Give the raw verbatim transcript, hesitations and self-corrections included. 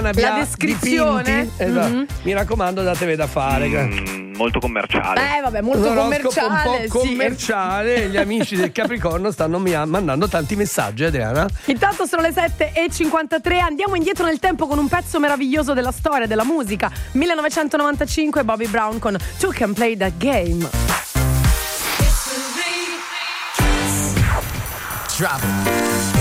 La descrizione dipinti, esatto. mm-hmm. Mi raccomando, datevi da fare. Mm, molto commerciale. Eh vabbè, molto un commerciale, un po' sì. commerciale. Gli amici del Capricorno stanno mi- mandando tanti messaggi, Adriana. Intanto sono le sette e cinquantatré. Andiamo indietro nel tempo con un pezzo meraviglioso della storia, della musica. millenovecentonovantacinque, Bobby Brown con Two Can Play That Game. Drop it.